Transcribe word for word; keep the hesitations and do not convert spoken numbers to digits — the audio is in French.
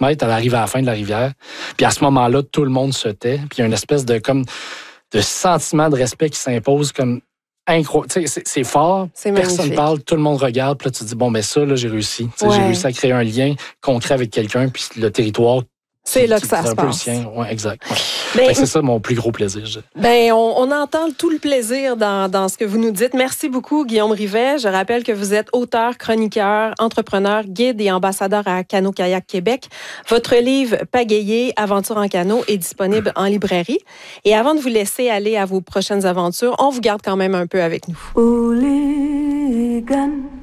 mètres, elle arrive à la fin de la rivière. Puis à ce moment-là, tout le monde se tait. Puis il y a une espèce de, comme, de sentiment de respect qui s'impose comme incroyable. Tu sais, c'est, c'est fort, c'est personne magnifique. parle, tout le monde regarde. Puis là, tu te dis, bon, ben ça, là, j'ai réussi. Tu sais, Ouais. J'ai réussi à créer un lien concret avec quelqu'un, puis le territoire. C'est qui, là que qui, ça c'est se un peu le passe. sien. Ouais, exact. Ouais. Ben, Fait que c'est ça mon plus gros plaisir. Je... Ben, on, on entend tout le plaisir dans, dans ce que vous nous dites. Merci beaucoup, Guillaume Rivet. Je rappelle que vous êtes auteur, chroniqueur, entrepreneur, guide et ambassadeur à Cano-Kayak Québec. Votre livre Pagayer, Aventure en canot est disponible en librairie. Et avant de vous laisser aller à vos prochaines aventures, on vous garde quand même un peu avec nous. Hooligan.